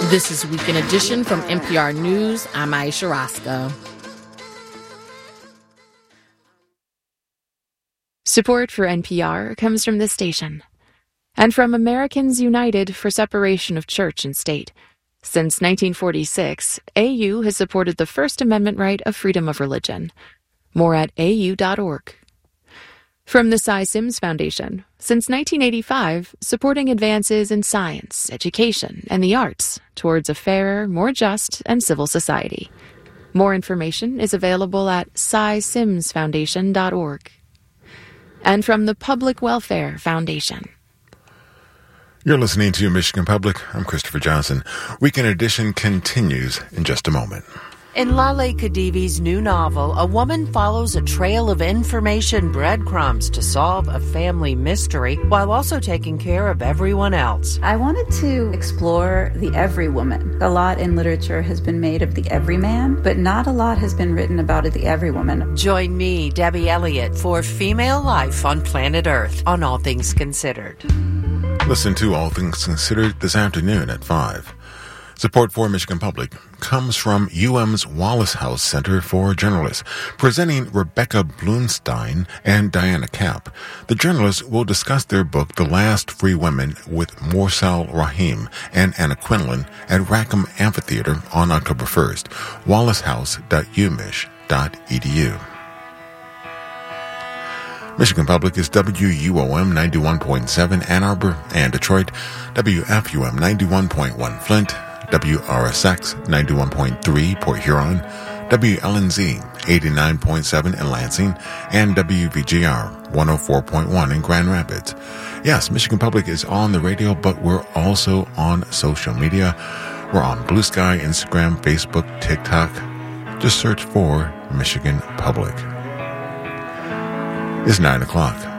This is Weekend Edition from NPR News. I'm Aisha Roscoe. Support for NPR comes from this station and from Americans United for Separation of Church and State. Since 1946, AU has supported the First Amendment right of freedom of religion. More at au.org. From the Cy Sims Foundation, since 1985, supporting advances in science, education, and the arts towards a fairer, more just, and civil society. More information is available at cysimsfoundation.org. And from the Public Welfare Foundation. You're listening to Michigan Public. I'm Christopher Johnson. Weekend Edition continues in just a moment. In Lale Khedivi's new novel, a woman follows a trail of information breadcrumbs to solve a family mystery while also taking care of everyone else. I wanted to explore the every woman. A lot in literature has been made of the everyman, but not a lot has been written about the every woman. Join me, Debbie Elliott, for Female Life on Planet Earth on All Things Considered. Listen to All Things Considered this afternoon at 5. Support for Michigan Public comes from UM's Wallace House Center for Journalists, presenting Rebecca Bloomstein and Diana Kapp. The journalists will discuss their book, The Last Free Women, with Morsal Rahim and Anna Quinlan at Rackham Amphitheater on October 1st. wallacehouse.umich.edu. Michigan Public is WUOM 91.7 Ann Arbor and Detroit, WFUM 91.1 Flint, WRSX 91.3 Port Huron, WLNZ 89.7 in Lansing, and WVGR 104.1 in Grand Rapids. Yes, Michigan Public is on the radio, but we're also on social media. We're on Blue Sky, Instagram, Facebook, TikTok. Just search for Michigan Public. It's 9 o'clock.